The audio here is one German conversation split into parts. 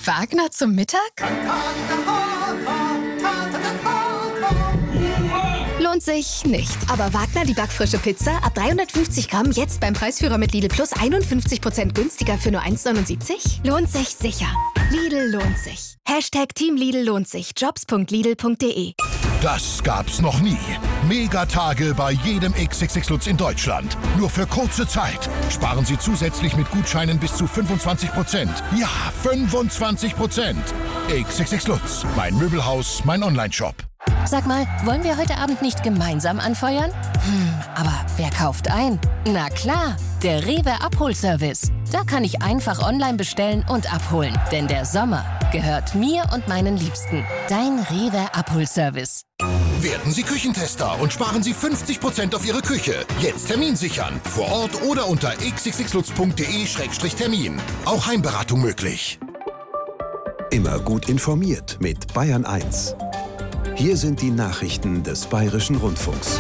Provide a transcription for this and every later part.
Wagner zum Mittag? Lohnt sich nicht. Aber Wagner, die backfrische Pizza, ab 350 Gramm, jetzt beim Preisführer mit Lidl Plus 51% günstiger für nur 1,79? Lohnt sich sicher. Lidl lohnt sich. Hashtag Team Lidl lohnt sich. Jobs.lidl.de. Das gab's noch nie. Megatage bei jedem XXX Lutz in Deutschland. Nur für kurze Zeit. Sparen Sie zusätzlich mit Gutscheinen bis zu 25%. Ja, 25%. XXX Lutz. Mein Möbelhaus, mein Onlineshop. Sag mal, wollen wir heute Abend nicht gemeinsam anfeuern? Aber wer kauft ein? Na klar, der Rewe Abholservice. Da kann ich einfach online bestellen und abholen. Denn der Sommer gehört mir und meinen Liebsten. Dein Rewe Abholservice. Werden Sie Küchentester und sparen Sie 50% auf Ihre Küche. Jetzt Termin sichern. Vor Ort oder unter xxxlutz.de/termin. Auch Heimberatung möglich. Immer gut informiert mit Bayern 1. Hier sind die Nachrichten des Bayerischen Rundfunks.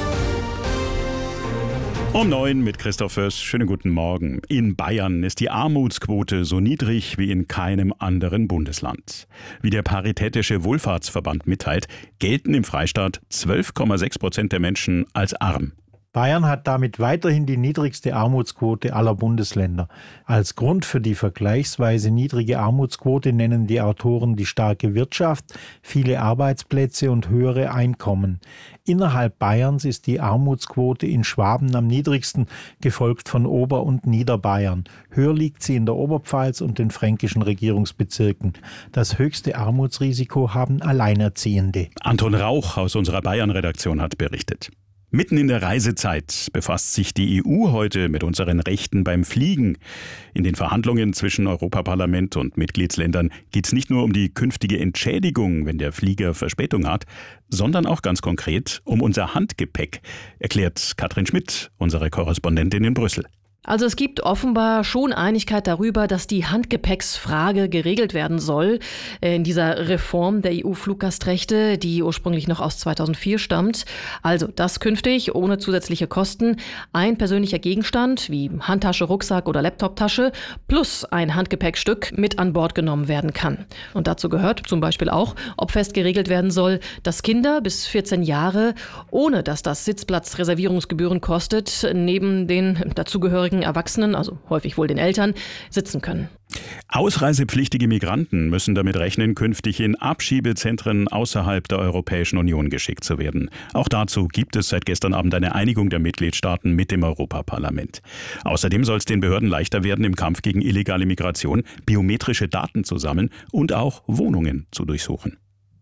Um 9 mit Christoph Fürst. Schönen guten Morgen. In Bayern ist die Armutsquote so niedrig wie in keinem anderen Bundesland. Wie der Paritätische Wohlfahrtsverband mitteilt, gelten im Freistaat 12,6% der Menschen als arm. Bayern hat damit weiterhin die niedrigste Armutsquote aller Bundesländer. Als Grund für die vergleichsweise niedrige Armutsquote nennen die Autoren die starke Wirtschaft, viele Arbeitsplätze und höhere Einkommen. Innerhalb Bayerns ist die Armutsquote in Schwaben am niedrigsten, gefolgt von Ober- und Niederbayern. Höher liegt sie in der Oberpfalz und den fränkischen Regierungsbezirken. Das höchste Armutsrisiko haben Alleinerziehende. Anton Rauch aus unserer Bayern-Redaktion hat berichtet. Mitten in der Reisezeit befasst sich die EU heute mit unseren Rechten beim Fliegen. In den Verhandlungen zwischen Europaparlament und Mitgliedsländern geht es nicht nur um die künftige Entschädigung, wenn der Flieger Verspätung hat, sondern auch ganz konkret um unser Handgepäck, erklärt Katrin Schmidt, unsere Korrespondentin in Brüssel. Also es gibt offenbar schon Einigkeit darüber, dass die Handgepäcksfrage geregelt werden soll in dieser Reform der EU-Fluggastrechte, die ursprünglich noch aus 2004 stammt. Also, dass künftig ohne zusätzliche Kosten ein persönlicher Gegenstand wie Handtasche, Rucksack oder Laptoptasche plus ein Handgepäckstück mit an Bord genommen werden kann. Und dazu gehört zum Beispiel auch, ob fest geregelt werden soll, dass Kinder bis 14 Jahre, ohne dass das Sitzplatzreservierungsgebühren kostet, neben den dazugehörigen Erwachsenen, also häufig wohl den Eltern, sitzen können. Ausreisepflichtige Migranten müssen damit rechnen, künftig in Abschiebezentren außerhalb der Europäischen Union geschickt zu werden. Auch dazu gibt es seit gestern Abend eine Einigung der Mitgliedstaaten mit dem Europaparlament. Außerdem soll es den Behörden leichter werden, im Kampf gegen illegale Migration biometrische Daten zu sammeln und auch Wohnungen zu durchsuchen.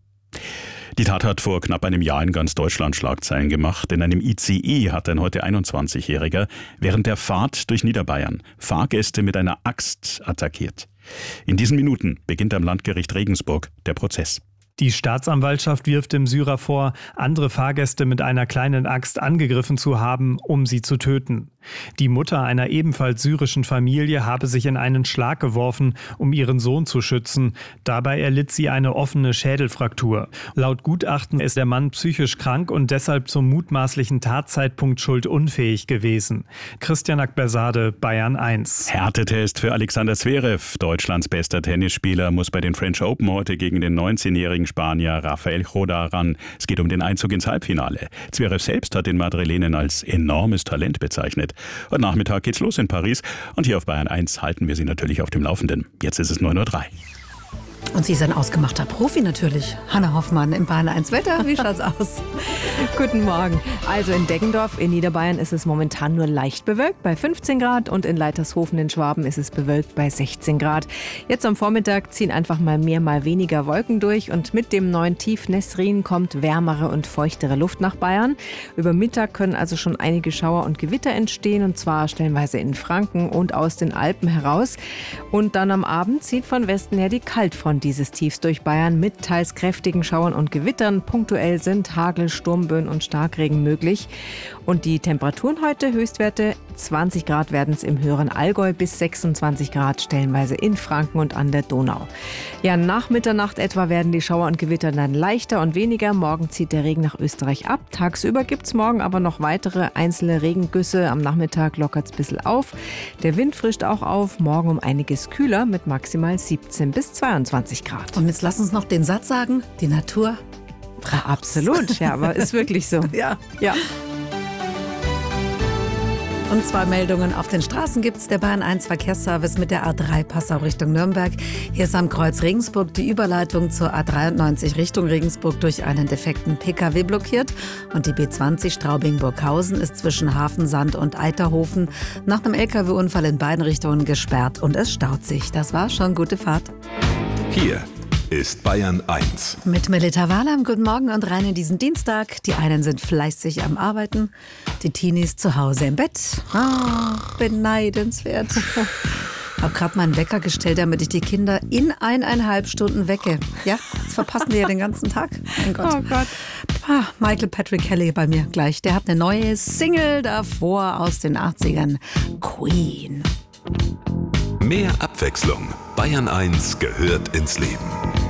Die Tat hat vor knapp einem Jahr in ganz Deutschland Schlagzeilen gemacht. In einem ICE hat ein heute 21-Jähriger während der Fahrt durch Niederbayern Fahrgäste mit einer Axt attackiert. In diesen Minuten beginnt am Landgericht Regensburg der Prozess. Die Staatsanwaltschaft wirft dem Syrer vor, andere Fahrgäste mit einer kleinen Axt angegriffen zu haben, um sie zu töten. Die Mutter einer ebenfalls syrischen Familie habe sich in einen Schlag geworfen, um ihren Sohn zu schützen. Dabei erlitt sie eine offene Schädelfraktur. Laut Gutachten ist der Mann psychisch krank und deshalb zum mutmaßlichen Tatzeitpunkt schuldunfähig gewesen. Christian Akbersade, Bayern 1. Härtetest für Alexander Zverev. Deutschlands bester Tennisspieler muss bei den French Open heute gegen den 19-jährigen Spanier Rafael Chodar ran. Es geht um den Einzug ins Halbfinale. Zverev selbst hat den Madrilenen als enormes Talent bezeichnet. Heute Nachmittag geht's los in Paris und hier auf Bayern 1 halten wir Sie natürlich auf dem Laufenden. Jetzt ist es 9:03 Uhr. Und sie ist ein ausgemachter Profi natürlich. Hanna Hoffmann im Bayern 1 Wetter. Wie schaut's aus? Guten Morgen. Also in Deggendorf in Niederbayern ist es momentan nur leicht bewölkt bei 15 Grad und in Leitershofen in Schwaben ist es bewölkt bei 16 Grad. Jetzt am Vormittag ziehen einfach mal mehr, mal weniger Wolken durch und mit dem neuen Tief Nesrin kommt wärmere und feuchtere Luft nach Bayern. Über Mittag können also schon einige Schauer und Gewitter entstehen und zwar stellenweise in Franken und aus den Alpen heraus. Und dann am Abend zieht von Westen her die Kaltfront dieses Tiefs durch Bayern mit teils kräftigen Schauern und Gewittern. Punktuell sind Hagel, Sturmböen und Starkregen möglich. Und die Temperaturen heute, Höchstwerte 20 Grad werden es im höheren Allgäu, bis 26 Grad stellenweise in Franken und an der Donau. Ja, nach Mitternacht etwa werden die Schauer und Gewitter dann leichter und weniger. Morgen zieht der Regen nach Österreich ab. Tagsüber gibt es morgen aber noch weitere einzelne Regengüsse. Am Nachmittag lockert es ein bisschen auf. Der Wind frischt auch auf. Morgen um einiges kühler mit maximal 17 bis 22 Grad. Und jetzt lass uns noch den Satz sagen, die Natur braucht's. Absolut, ja, aber ist wirklich so. Ja. Ja. Und 2 Meldungen auf den Straßen gibt es. Der Bayern 1 Verkehrsservice mit der A3 Passau Richtung Nürnberg. Hier ist am Kreuz Regensburg die Überleitung zur A93 Richtung Regensburg durch einen defekten Pkw blockiert. Und die B20 Straubing-Burghausen ist zwischen Hafensand und Eiterhofen nach einem Lkw-Unfall in beiden Richtungen gesperrt und es staut sich. Das war schon gute Fahrt. Hier ist Bayern 1. Mit Melita Wahlam, guten Morgen und rein in diesen Dienstag. Die einen sind fleißig am Arbeiten, die Teenies zu Hause im Bett. Beneidenswert. Hab gerade meinen Wecker gestellt, damit ich die Kinder in 1,5 Stunden wecke. Ja, jetzt verpassen wir ja den ganzen Tag. Mein Gott. Oh Gott. Michael Patrick Kelly bei mir gleich. Der hat eine neue Single davor aus den 80ern. Queen. Mehr Abwechslung. Bayern 1 gehört ins Leben.